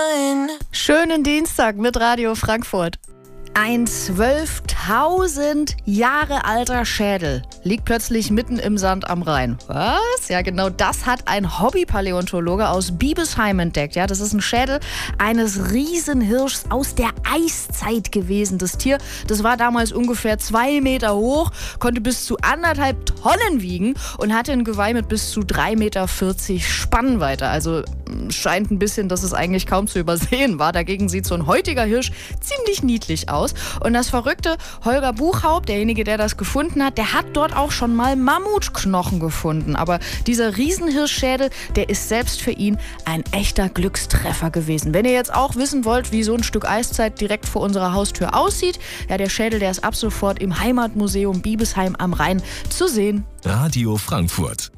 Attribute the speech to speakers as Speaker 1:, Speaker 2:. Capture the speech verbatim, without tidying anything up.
Speaker 1: neun.
Speaker 2: Schönen Dienstag mit Radio Frankfurt. Ein zwölftausend Jahre alter Schädel liegt plötzlich mitten im Sand am Rhein. Was? Ja, genau das hat ein Hobbypaläontologe aus Biebesheim entdeckt. Ja, das ist ein Schädel eines Riesenhirschs aus der Eiszeit gewesen. Das Tier, das war damals ungefähr zwei Meter hoch, konnte bis zu anderthalb Tonnen wiegen und hatte ein Geweih mit bis zu drei Meter vierzig Spannweite. Also scheint ein bisschen, dass es eigentlich kaum zu übersehen war. Dagegen sieht so ein heutiger Hirsch ziemlich niedlich aus. Und das Verrückte, Holger Buchhaupt, derjenige, der das gefunden hat, der hat dort auch schon mal Mammutknochen gefunden. Aber dieser Riesenhirschschädel, der ist selbst für ihn ein echter Glückstreffer gewesen. Wenn ihr jetzt auch wissen wollt, wie so ein Stück Eiszeit direkt vor unserer Haustür aussieht, ja, der Schädel, der ist ab sofort im Heimatmuseum Biebesheim am Rhein zu sehen.
Speaker 3: Radio Frankfurt.